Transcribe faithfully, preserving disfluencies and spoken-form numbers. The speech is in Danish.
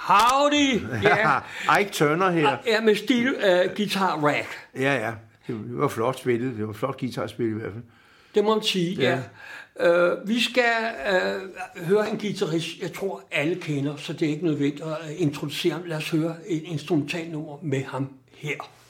Howdy! Ja. Ike Turner her. Ja, med stil uh, guitar rack. Ja, ja. Det var flot spillet. Det var flot guitarspil i hvert fald. Det må man sige, ja. ja. Uh, vi skal uh, høre en guitarist, jeg tror alle kender, så det er ikke nødvendigt at introducere ham. Lad os høre et instrumentalnummer med ham her.